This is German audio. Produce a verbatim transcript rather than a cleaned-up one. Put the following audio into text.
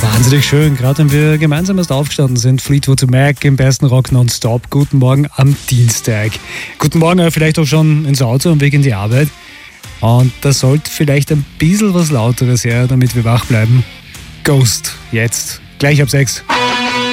Wahnsinnig schön, gerade wenn wir gemeinsam erst aufgestanden sind. Fleetwood Mac im besten Rock nonstop. Guten Morgen am Dienstag. Guten Morgen vielleicht auch schon ins Auto am Weg in die Arbeit. Und da sollte vielleicht ein bisschen was Lauteres her, damit wir wach bleiben. Ghost, jetzt, gleich ab sechs.